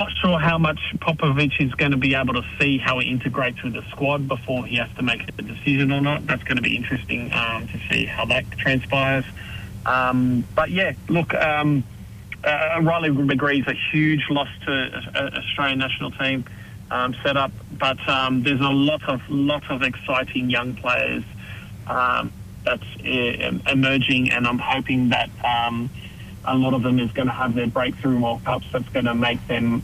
not sure how much Popovic is going to be able to see how he integrates with the squad before he has to make a decision or not. That's going to be interesting to see how that transpires. But yeah, look, Riley McGree's a huge loss to Australian national team setup, but there's a lot of exciting young players that's emerging, and I'm hoping that a lot of them is going to have their breakthrough World Cups. That's going to make them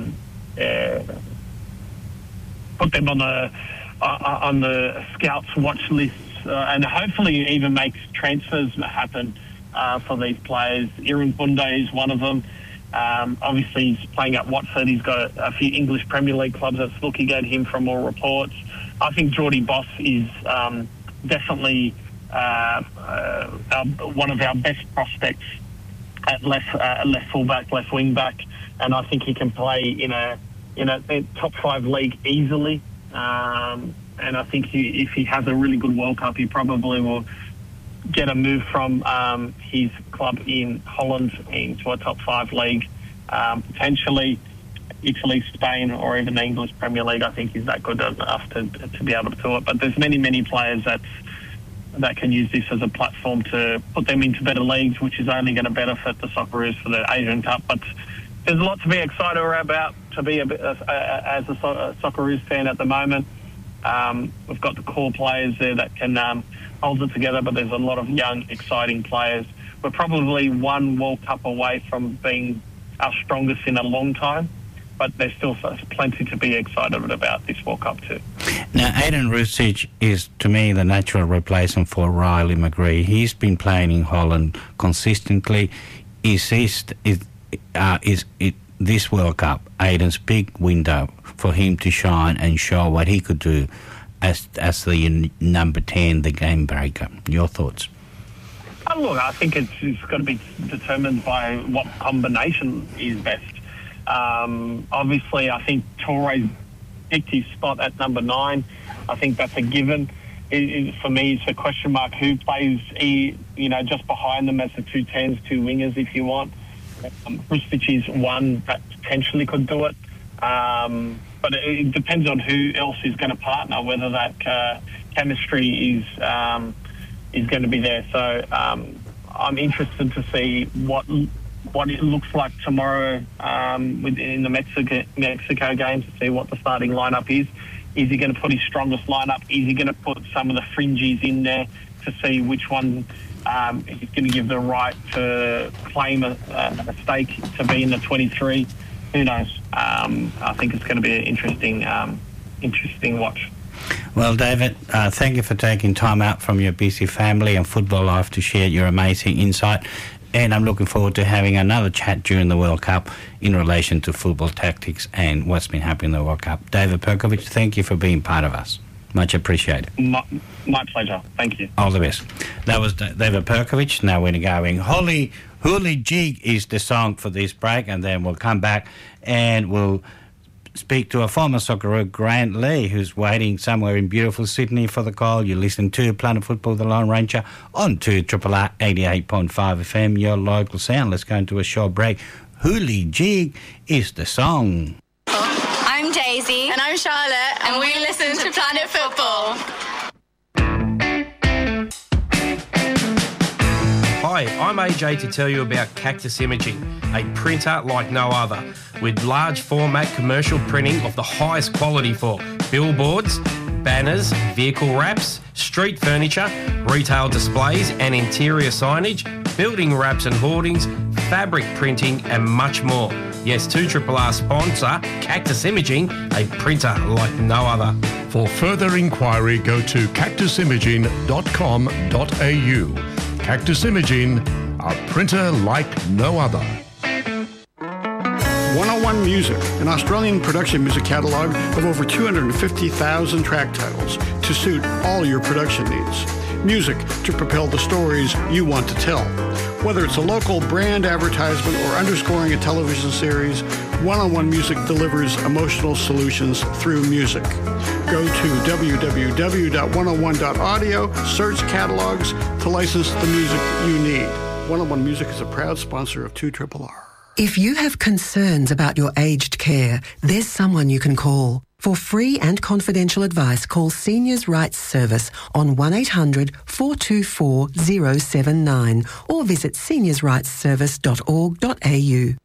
put them on the scouts watch list, and hopefully even make transfers happen for these players. Iran Bunde is one of them. Obviously, he's playing at Watford. He's got a few English Premier League clubs that's looking at him from all reports. I think Geordie Boss is definitely one of our best prospects at left fullback, left wing back, and I think he can play in a top 5 league easily. And I think if he has a really good World Cup, he probably will get a move from his club in Holland into a top 5 league, potentially Italy, Spain, or even the English Premier League. I think he's that good enough to be able to do it. But there's many players that can use this as a platform to put them into better leagues, which is only going to benefit the Socceroos for the Asian Cup. But there's a lot to be excited about to be as a Socceroos fan at the moment. We've got the core players there that can hold it together, but there's a lot of young, exciting players. We're probably one World Cup away from being our strongest in a long time, but there's still plenty to be excited about this World Cup too. Now, Aiden Rusic is, to me, the natural replacement for Riley McGree. He's been playing in Holland consistently. Is this World Cup Aiden's big window for him to shine and show what he could do as the number 10, the game breaker? Your thoughts? Look, I think it's got to be determined by what combination is best. Obviously, I think Touré's picked his spot at number 9. I think that's a given. For me, it's a question mark who plays, just behind them as the 2 10s, 2 wingers, if you want. Rusic is one that potentially could do it. But it depends on who else is going to partner, whether that chemistry is going to be there. So I'm interested to see what it looks like tomorrow in the Mexico game, to see what the starting lineup is. Is he going to put his strongest lineup? Is he going to put some of the fringes in there to see which one he's going to give the right to claim a stake to be in the 23? Who knows? I think it's going to be an interesting watch. Well, David, thank you for taking time out from your busy family and football life to share your amazing insight. And I'm looking forward to having another chat during the World Cup in relation to football tactics and what's been happening in the World Cup. David Perkovic, thank you for being part of us. Much appreciated. My pleasure. Thank you. All the best. That was David Perkovic. Now we're going. Holy Jig is the song for this break, and then we'll come back and we'll speak to a former Socceroo, Grant Lee, who's waiting somewhere in beautiful Sydney for the call. You listen to Planet Football, The Lone Ranger, on 2RRR 88.5 FM, your local sound. Let's go into a short break. Holy Jig is the song. I'm Daisy. And I'm Charlotte. And we listen to Planet Football. Hi, I'm AJ to tell you about Cactus Imaging, a printer like no other, with large format commercial printing of the highest quality for billboards, banners, vehicle wraps, street furniture, retail displays and interior signage, building wraps and hoardings, fabric printing and much more. Yes, 2RRR sponsor Cactus Imaging, a printer like no other. For further inquiry, go to cactusimaging.com.au. Cactus Imaging, a printer like no other. 101 Music, an Australian production music catalogue of over 250,000 track titles to suit all your production needs. Music to propel the stories you want to tell. Whether it's a local brand advertisement or underscoring a television series, 101 Music delivers emotional solutions through music. Go to www.101.audio, search catalogs to license the music you need. 101 Music is a proud sponsor of 2RRR. If you have concerns about your aged care, there's someone you can call. For free and confidential advice, call Seniors' Rights Service on 1-800-424-079 or visit seniorsrightsservice.org.au.